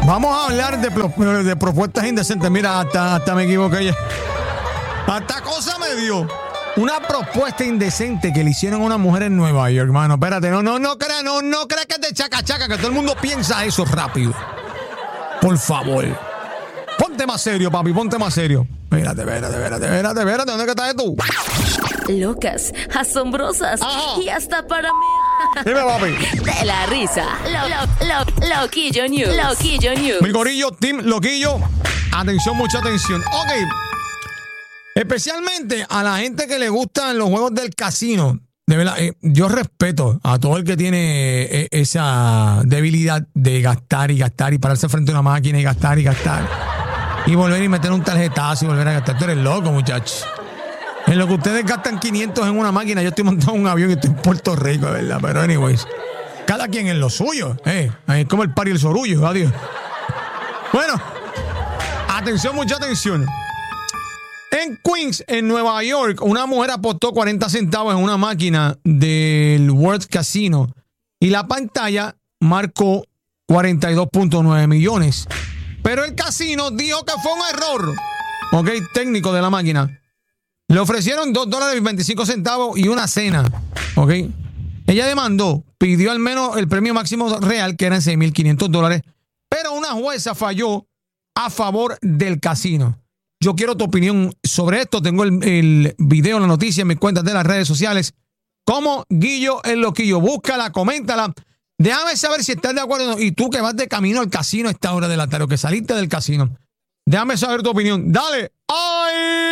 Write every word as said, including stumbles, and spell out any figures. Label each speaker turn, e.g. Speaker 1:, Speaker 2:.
Speaker 1: Vamos a hablar de, pro, de propuestas indecentes. Mira, hasta, hasta me equivoqué. Hasta cosa me dio. Una propuesta indecente que le hicieron a una mujer en Nueva York, hermano. Espérate, no, no, no creas, no, no creas que es de chaca chaca, que todo el mundo piensa eso rápido. Por favor. Ponte más serio, papi, ponte más serio. Espérate, espérate, espérate, espérate, espérate. ¿Dónde que estás tú?
Speaker 2: Locas, asombrosas. Ajá. Y hasta para mí.
Speaker 1: Dime, papi.
Speaker 2: De la risa. Lo, lo, lo, Loquillo News. Loquillo News.
Speaker 1: Mi gorillo, Team Loquillo. Atención, mucha atención. Ok. Especialmente a la gente que le gustan los juegos del casino. De verdad, eh, yo respeto a todo el que tiene eh, esa debilidad de gastar y gastar y pararse frente a una máquina y gastar y gastar. Y volver y meter un tarjetazo y volver a gastar. Tú eres loco, muchachos. En lo que ustedes gastan quinientos en una máquina, yo estoy montando un avión y estoy en Puerto Rico, de verdad. Pero anyways, cada quien en lo suyo. Eh, es como el pari y el sorullo. Adiós. Bueno, atención, mucha atención. En Queens, en Nueva York, una mujer apostó cuarenta centavos en una máquina del World Casino y la pantalla marcó cuarenta y dos punto nueve millones. Pero el casino dijo que fue un error, ok, técnico de la máquina. Le ofrecieron dos dólares y veinticinco centavos y una cena, ok. Ella demandó, pidió al menos el premio máximo real, que eran seis mil quinientos dólares, pero una jueza falló a favor del casino. Yo quiero tu opinión sobre esto. Tengo el, el video, la noticia en mis cuentas de las redes sociales. Como Guillo el Loquillo. Búscala, coméntala. Déjame saber si estás de acuerdo. Y tú que vas de camino al casino a esta hora de la tarde, o que saliste del casino. Déjame saber tu opinión. Dale. ¡Ay!